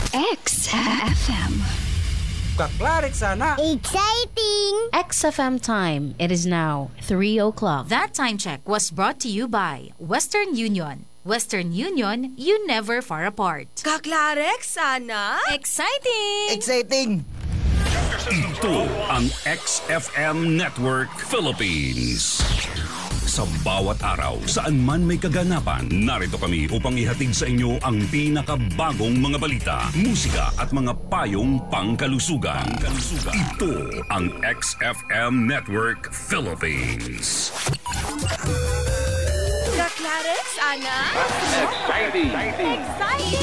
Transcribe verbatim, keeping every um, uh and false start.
X F M. Kaklarik sana. Exciting! X F M time. It is now three o'clock. That time check was brought to you by Western Union. Western Union, you never far apart. Kaklarek sana? Exciting! Exciting! Ito ang X F M Network Philippines. Sa bawat araw, saan man may kaganapan, narito kami upang ihatid sa inyo ang pinakabagong mga balita, musika at mga payong pangkalusugan. Ito ang X F M Network Philippines. Kaklarek sana? Exciting! Exciting!